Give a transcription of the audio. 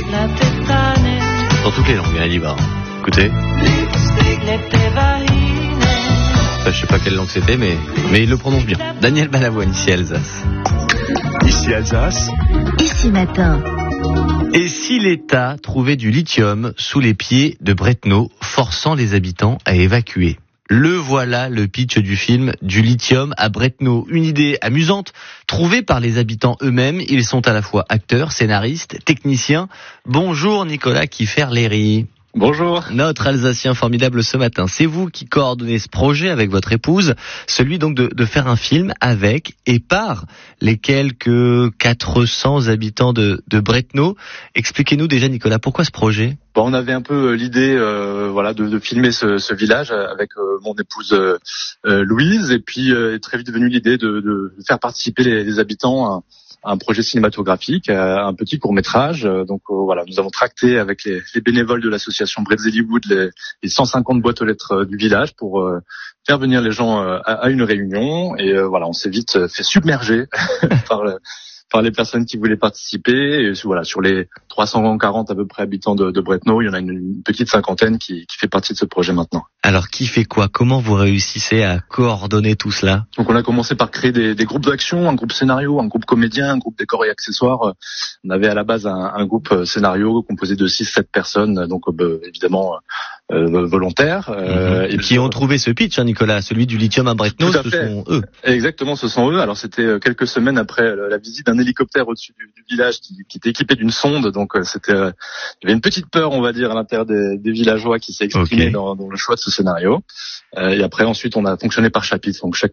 Dans toutes les langues, elle y va. Écoutez. Je sais pas quelle langue c'était, mais il le prononce bien. Daniel Balavoine, ici Alsace. Ici Alsace. Ici Matin. Et si l'État trouvait du lithium sous les pieds de Bretno, forçant les habitants à évacuer? Le voilà, le pitch du film Du lithium à Bretno. Une idée amusante, trouvée par les habitants eux-mêmes. Ils sont à la fois acteurs, scénaristes, techniciens. Bonjour Nicolas Kiefer-Léry. Bonjour. Notre Alsacien formidable ce matin. C'est vous qui coordonnez ce projet avec votre épouse, celui donc de faire un film avec et par les quelques 400 habitants de Bretno. Expliquez-nous déjà Nicolas, pourquoi ce projet ? Bon, on avait un peu l'idée de filmer ce village avec mon épouse Louise, et puis est très vite venue l'idée de faire participer les habitants à un projet cinématographique, un petit court-métrage. Donc voilà, nous avons tracté avec les bénévoles de l'association Bretzellywood les 150 boîtes aux lettres du village pour faire venir les gens à une réunion. Et voilà, on s'est vite fait submerger par les personnes qui voulaient participer. Et voilà, sur les 340 à peu près habitants de Bretno, il y en a une petite cinquantaine qui fait partie de ce projet maintenant. Alors, qui fait quoi ? Comment vous réussissez à coordonner tout cela ? Donc, on a commencé par créer des groupes d'action, un groupe scénario, un groupe comédien, un groupe décor et accessoires. On avait à la base un groupe scénario composé de 6-7 personnes, donc évidemment volontaires. Et qui ont trouvé ce pitch, hein, Nicolas, celui du lithium à Bretno, ce sont eux. Exactement, ce sont eux. Alors, c'était quelques semaines après la visite d'un hélicoptère au-dessus du village qui était équipé d'une sonde. Donc, il y avait une petite peur, on va dire, à l'intérieur des villageois qui s'est exprimée dans le choix de ce scénario. Et après, ensuite, on a fonctionné par chapitre. Donc, chaque